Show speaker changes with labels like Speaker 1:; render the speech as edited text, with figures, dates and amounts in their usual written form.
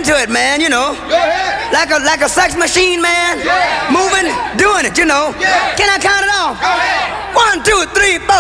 Speaker 1: into it, man, you know.
Speaker 2: Go ahead.
Speaker 1: Like a sex machine, man.
Speaker 2: Yeah.
Speaker 1: Moving, doing it, you know.
Speaker 2: Yeah.
Speaker 1: Can I count it off?
Speaker 2: Go ahead.
Speaker 1: 1, 2, 3, 4.